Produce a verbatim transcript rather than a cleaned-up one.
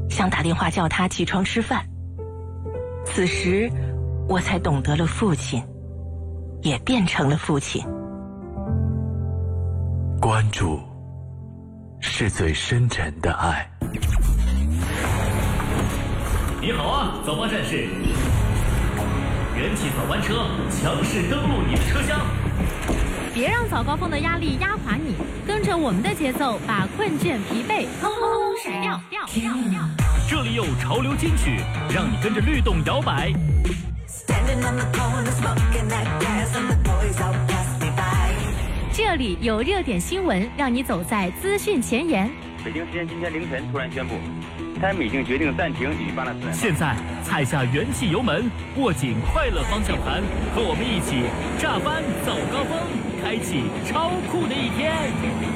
想打电话叫他起床吃饭。此时，我才懂得了父亲，也变成了父亲。 关注是最深沉的爱。 你好啊，早八战士！元气早班车强势登陆你的车厢。 别让早高峰的压力压垮你，跟着我们的节奏，把困倦疲惫通通甩掉掉掉掉。 这里有潮流金曲，让你跟着律动摇摆。 这里有热点新闻，让你走在资讯前沿。 北京时间今天凌晨突然宣布，他们已经决定暂停与巴勒斯坦。 现在踩下元气油门，握紧快乐方向盘，和我们一起炸翻早高峰，开启超酷的一天。